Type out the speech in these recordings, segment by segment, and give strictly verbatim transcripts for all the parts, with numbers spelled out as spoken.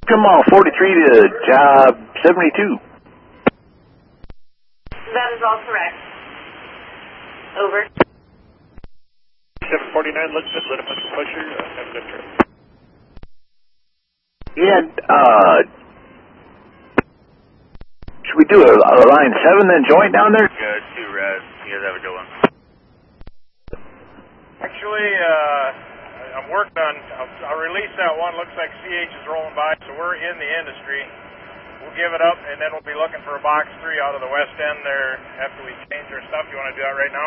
Come on, forty-three to job seventy-two. That is all correct. Over. seven forty-nine, let's just let him pusher. Uh, have a good trip. Yeah, uh, should we do a, a line seven then joint down there? Good, two red. You guys have a good one. Actually, uh, I'm working on, I'll, I'll release that one. Looks like C H is rolling by, so we're in the industry. We'll give it up, and then we'll be looking for a box three out of the west end there after we change our stuff. You want to do that right now?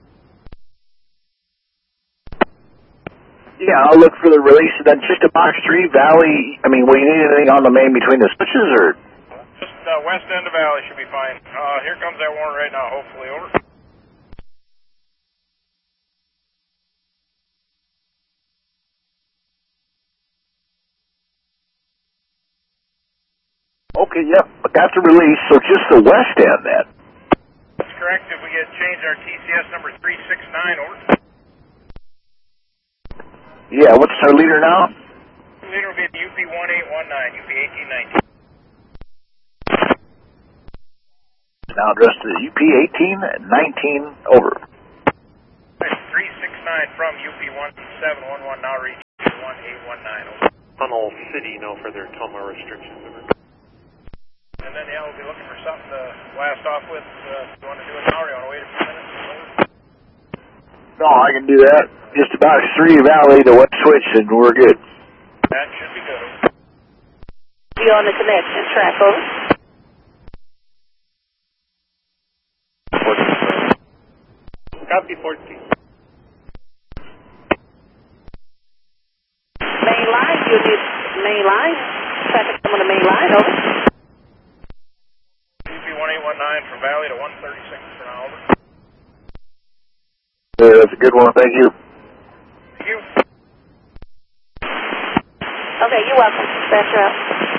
Yeah, I'll look for the release and then just a box three, Valley. I mean, will you need anything on the main between the switches or? Just uh, west end of Valley should be fine. Uh, here comes that warrant right now, hopefully. Over. Okay, yep, but that's a release, so just the west end then. That's correct. If we get change our T C S number three six nine, over. Yeah, what's our leader now? Leader will be U P one eight one nine, U P eighteen nineteen. Now address to U P eighteen nineteen, over. three six nine from U P one seven one one, now reach one eight one nine, over. Tunnel City, no further Toma restrictions, over. And then, yeah, we'll be looking for something to blast off with. Uh, if you want to do it now, or you want to wait a few minutes? No, I can do that. Just about three Valley to west switch and we're good. That should be good. You on the connection track, over. Copy fourteen. Main line, you need main line. Traffic come on the main line, over. U P one eight one nine from Valley to one thirty-six for now, over. Yeah, that's a good one, thank you. Thank you. Okay, you're welcome. Dispatcher out.